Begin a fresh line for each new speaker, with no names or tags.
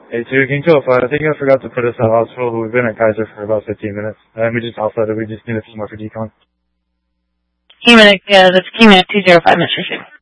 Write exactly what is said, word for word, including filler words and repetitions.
Hey, two, King two oh five, I think I forgot to put us at hospital, but we've been at Kaiser for about fifteen minutes. And we just offloaded, we just need a few more for decon.
Keyman, yeah, that's Keyman two zero five, Mister Sue.